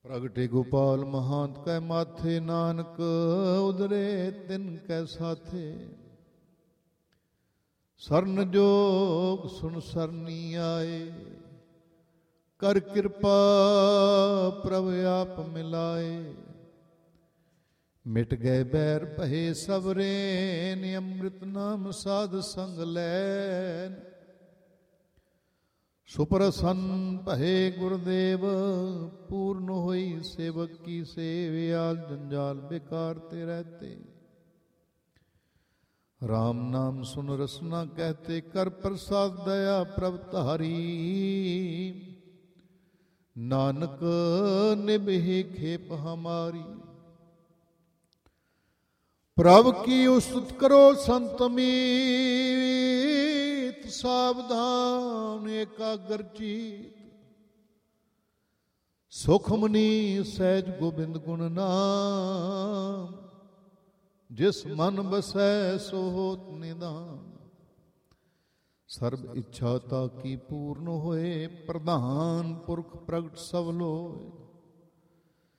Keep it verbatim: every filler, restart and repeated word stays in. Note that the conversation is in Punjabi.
ਪ੍ਰਗਟੇ ਗੋਪਾਲ ਮਹਾਂਤ ਕੈ ਮਾਥੇ, ਨਾਨਕ ਉਦਰੇ ਤਿਨ ਕੈ ਸਾਥੇ। ਸਰਨ ਜੋਗ ਸੁਨ ਸਰਨੀ ਆਏ, ਕਰ ਕਿਰਪਾ ਪ੍ਰਭ ਆਪ ਮਿਲਾਏ। ਮਿਟ ਗਏ ਬੈਰ ਭਏ ਸਵਰੇਨ, ਅੰਮ੍ਰਿਤ ਨਾਮ ਸਾਧ ਸੰਗ ਲੈਨ। ਸੁਪਰਸੰਨ ਭਏ ਗੁਰਦੇਵ, ਪੂਰਨ ਹੋਈ ਸੇਵਕ ਕੀ ਸੇਵਿਆਲ। ਜੰਜਾਲ ਬੇਕਾਰ ਤੇ ਰਹਤੇ, ਰਾਮ ਨਾਮ ਸੁਨ ਰਸਨਾ ਕਹਤੇ। ਕਰ ਪ੍ਰਸਾਦ ਦਇਆ ਪ੍ਰਭ ਧਾਰੀ, ਨਾਨਕ ਨਿਭੇ ਖੇਪ ਹਮਾਰੀ। ਪ੍ਰਭ ਕੀ ਉਸਤਤ ਕਰੋ ਸੰਤ ਮੀਤ, ਸਾਵਧਾਨ ਏਕਾਗਰ ਚੀਤ। ਸੁਖਮਨੀ ਸਹਿਜ ਗੋਬਿੰਦ ਗੁਣ ਨਾਮ, ਜਿਸ ਮਨ ਬਸੈ ਸੋ ਹੋਤ ਨਿਦਾਨ। ਸਰਬ ਇੱਛਾ ਤਾ ਕੀ ਪੂਰਨ ਹੋਏ, ਪ੍ਰਧਾਨ ਪੁਰਖ ਪ੍ਰਗਟ ਸਭ ਲੋਏ।